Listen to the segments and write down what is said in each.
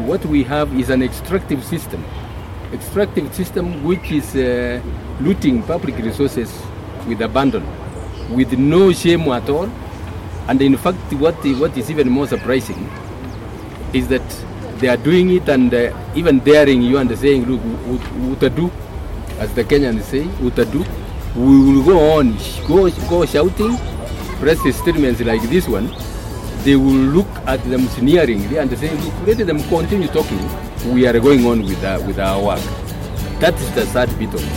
What we have is an extractive system which is looting public resources with abandon, with no shame at all. And in fact, what is even more surprising is that they are doing it and even daring you and saying, look, utadu, as the Kenyans say, utadu. We will go on, go shouting, press statements like this one. They will look at them sneeringly and say, look, let them continue talking. We are going on with our work. That is the sad bit of it.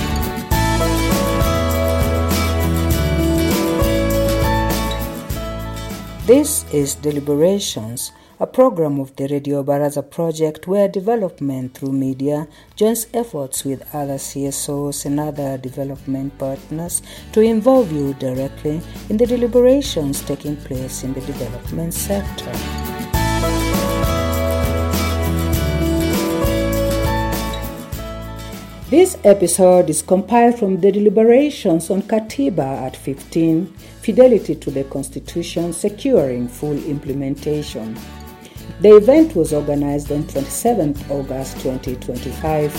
This is Deliberations, a program of the Radio Baraza project where development through media joins efforts with other CSOs and other development partners to involve you directly in the deliberations taking place in the development sector. This episode is compiled from the deliberations on Katiba at 15, Fidelity to the Constitution, Securing Full Implementation. The event was organized on 27th August 2025.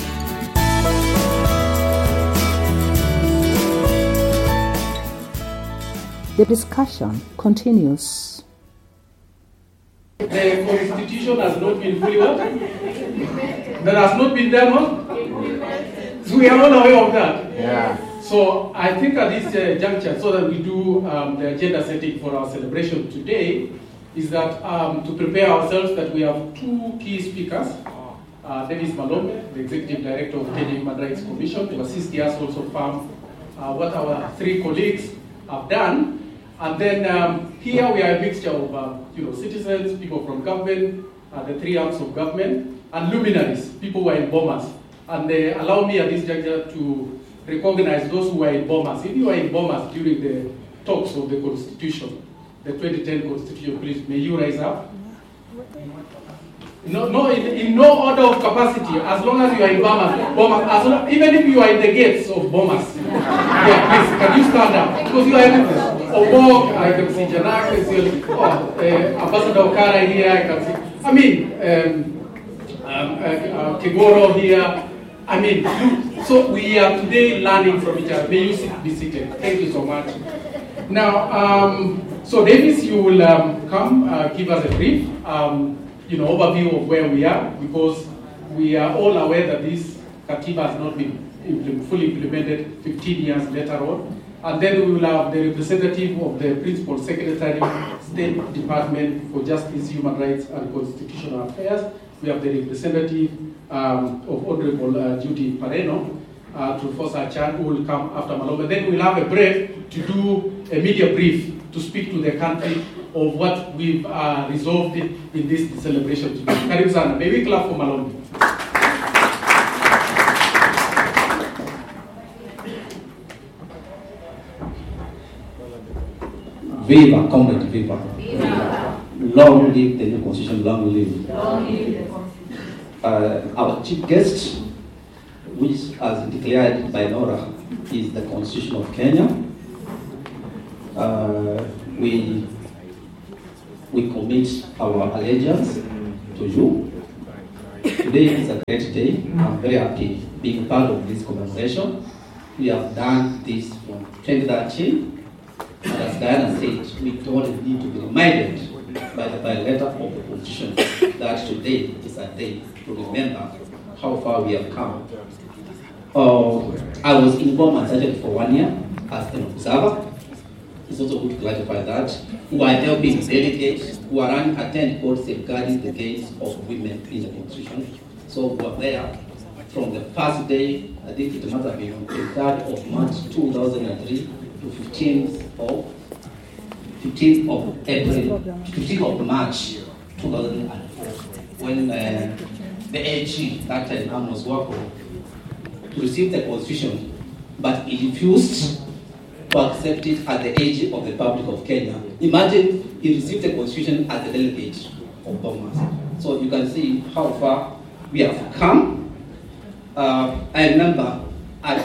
The discussion continues. The Constitution has not been fully what? That has not been done what? So we are all aware of that. Yeah. So I think at this juncture, so that we do the agenda setting for our celebration today, is that to prepare ourselves that we have two key speakers, Davis Malombe, the Executive Director of Kenya Human Rights Commission, to assist us also from what our three colleagues have done. And then here we are a mixture of citizens, people from government, the three arms of government, and luminaries, people who are in Bomas. And they allow me at this juncture to recognize those who are in Bomas. If you are in Bomas during the talks of the Constitution, the 2010 Constitution, please, may you rise up? No, in no order of capacity, as long as you are in Bomas, even if you are in the gates of Bomas. Yeah, please, can you stand up? Because you are everywhere. Obok, I can see Janak, I see Ambassador Okara here, I can see, Kigoro here. So we are today learning from each other. May you be seated. Thank you so much. Now, so Davis, you will come give us a brief, overview of where we are, because we are all aware that this Katiba has not been fully implemented 15 years later on. And then we will have the representative of the Principal Secretary, State Department for Justice, Human Rights and Constitutional Affairs. We have the representative of Honorable Judy Pareno, to Fosa Chan, who will come after Malombe. Then we'll have a break to do a media brief to speak to the country of what we've resolved in this celebration today. Karibu sana. May we clap for Malombe? Viva, comrade, viva. Long live the new constitution, long live. Long live the constitution. Our chief guest, which as declared by Nora, is the Constitution of Kenya. We commit our allegiance to you. Today is a great day. I'm very happy being part of this commemoration. We have done this from 2013. And as Diana said, we don't need to be reminded by the letter of the Constitution that today is a day to remember how far we have come. I was in Bomas for 1 year as an observer. It's also good to clarify that. Who are helping delegates who are attend court safeguarding the gains of women in the Constitution. So we were there from the first day, I think it must have been on the 3rd of March 2003 to 15th of March 2004, when the AG, that time Amos Wako, to receive the Constitution, but he refused to accept it as the AG of the Republic of Kenya. Imagine he received the Constitution as the delegate of Bomas. So you can see how far we have come. I remember a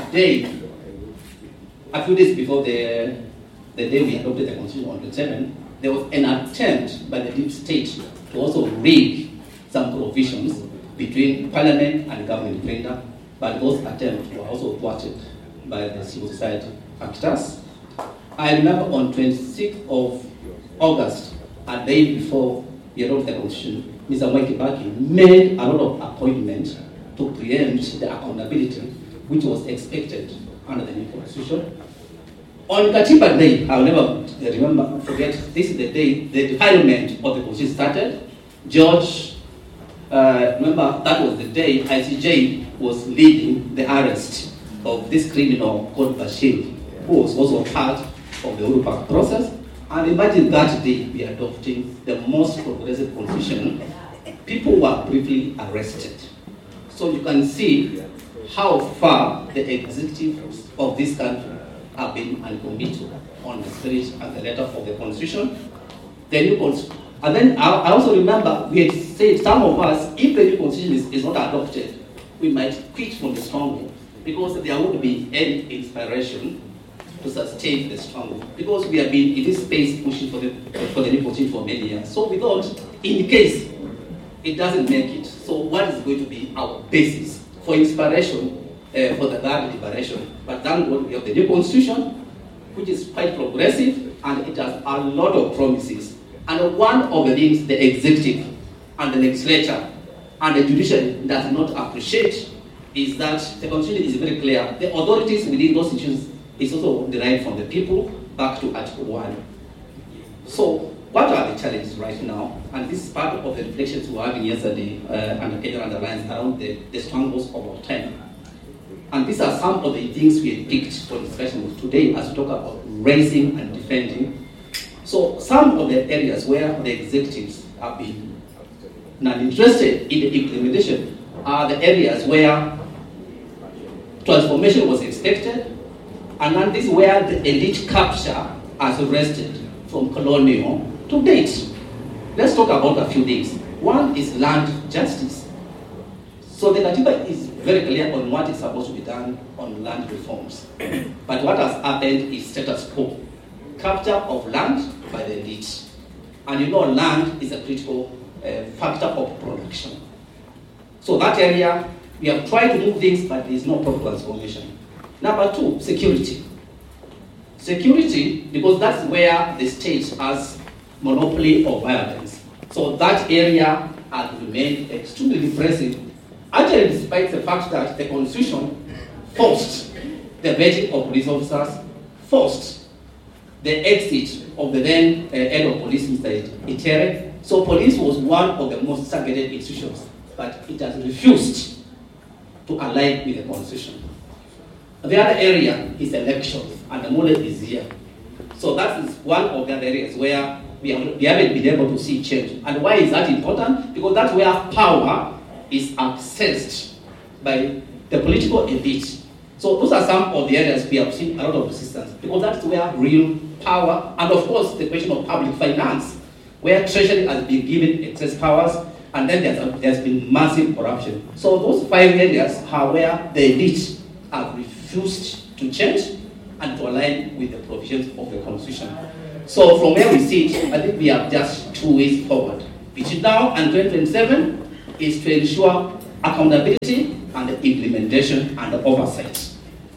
few days before the day we adopted the Constitution on the 7th, there was an attempt by the deep state to also rig some provisions between Parliament and government printer, but those attempts were also thwarted by the civil society actors. I remember on 26th of August, a day before he wrote the Constitution, Mr. Mwai Kibaki made a lot of appointments to preempt the accountability which was expected under the new Constitution. On Katiba Day, I'll never forget, this is the day the defilement of the Constitution started. George, remember that was the day ICJ was leading the arrest of this criminal called Bashir, who was also part of the Uhuru Park process. And imagine that day we are adopting the most progressive constitution. People were briefly arrested. So you can see how far the executives of this country have been uncommitted on the spirit and the letter of the constitution. The new constitution. And then I also remember we had said, some of us, if the new constitution is not adopted, we might quit from the stronghold because there won't be any inspiration to sustain the struggle, because we have been in this space pushing for the new constitution for many years. So we thought, in case it doesn't make it, so what is going to be our basis for inspiration for the third liberation? But thank God we have the new constitution, which is quite progressive, and it has a lot of promises. And one of the things the executive and the legislature and the judiciary does not appreciate is that the constitution is very clear. The authorities within those institutions is also derived from the people, back to Article 1. So, what are the challenges right now? And this is part of the reflections we were having yesterday under Kenya and Alliance around the strongholds of our time. And these are some of the things we have picked for discussion today as we talk about raising and defending. So, some of the areas where the executives have been not interested in the implementation are the areas where transformation was expected. And then this is where the elite capture has rested from colonial to date. Let's talk about a few things. One is land justice. So the Katiba is very clear on what is supposed to be done on land reforms. But what has happened is status quo. Capture of land by the elite. And you know land is a critical factor of production. So that area, we have tried to move things, but there is no proper transformation. Number two, security. Security, because that's where the state has monopoly of violence. So that area has remained extremely repressive. Actually, despite the fact that the Constitution forced the vetting of police officers, forced the exit of the then head of police, Mr. Itere. So police was one of the most targeted institutions, but it has refused to align with the Constitution. The other area is elections, and the model is here. So that is one of the other areas where we haven't been able to see change. And why is that important? Because that's where power is accessed by the political elite. So those are some of the areas we have seen a lot of resistance, because that's where real power, and of course the question of public finance, where Treasury has been given excess powers, and then there's been massive corruption. So those 5 areas are where the elite have refused to change and to align with the provisions of the Constitution. So from where we sit, I think we have just 2 ways forward. Between now and 2027 is to ensure accountability and the implementation and the oversight.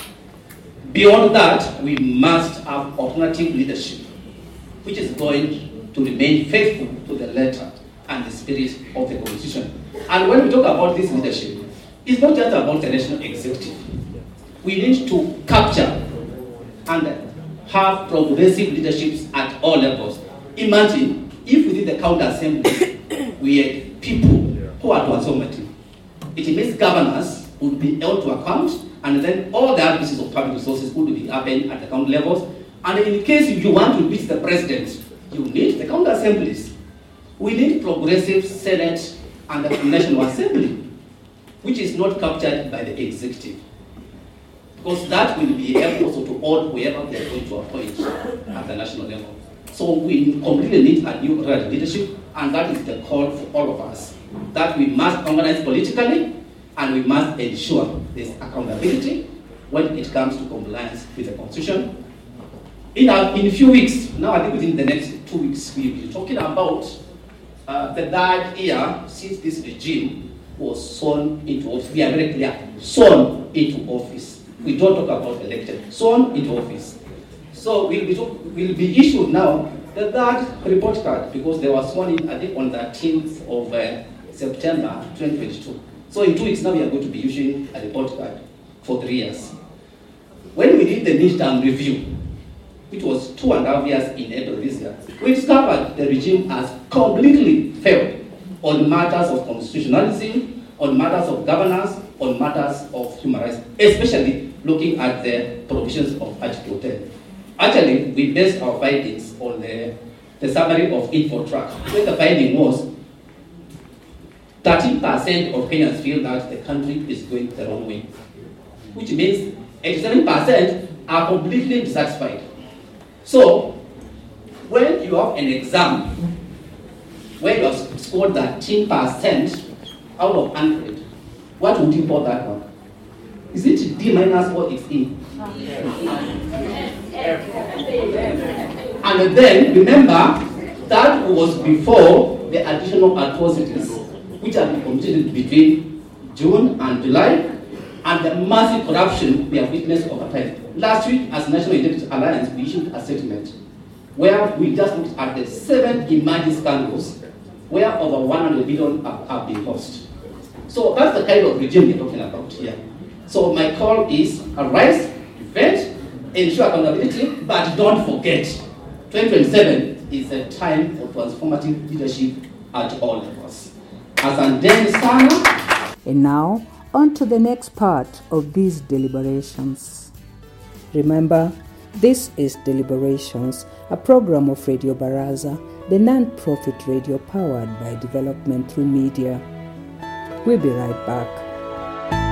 Beyond that, we must have alternative leadership, which is going to remain faithful to the letter and the spirit of the Constitution. And when we talk about this leadership, it's not just about the national executive. We need to capture and have progressive leaderships at all levels. Imagine if within the county assembly we had people who are transformative. It means governors would be held to account, and then all the other pieces of public resources would be happening at the county levels. And in case you want to beat the president, you need the county assemblies. We need progressive Senate and the National Assembly, which is not captured by the executive. Because that will be able also to hold wherever they are going to appoint at the national level. So we completely need a new leadership, and that is the call for all of us. That we must organize politically, and we must ensure there's accountability when it comes to compliance with the Constitution. In a few weeks, now I think within the next 2 weeks, we'll be talking about the third year since this regime was sworn into office. We are very clear, sworn into office. We don't talk about elected, sworn into office. So we'll be issued now the third report card because they were sworn in, I think, on the 13th of September 2022. So in 2 weeks now we are going to be issuing a report card for 3 years. When we did the midterm review, which was 2.5 years in April this year, we discovered the regime has completely failed on matters of constitutionalism, on matters of governance, on matters of human rights, especially looking at the provisions of Article 10. Actually, we based our findings on the summary of InfoTrack, where the finding was 13% of Kenyans feel that the country is going the wrong way, which means 87% are completely dissatisfied. So, when you have an exam where you have scored 13% out of 100, what would you call that one? Is it D minus or it's E? And then, remember, that was before the additional atrocities which have been committed between June and July, and the massive corruption we have witnessed over time. Last week, as National Integrity Alliance, we issued a statement where we just looked at the 7 emerging scandals where over 100 billion have been lost. So that's the kind of regime we're talking about here. So my call is arise, defend, ensure accountability, but don't forget, 2027 is a time for transformative leadership at all levels. Asanteni sana. And now, on to the next part of these deliberations. Remember, this is Deliberations, a program of Radio Baraza, the non-profit radio powered by development through media. We'll be right back.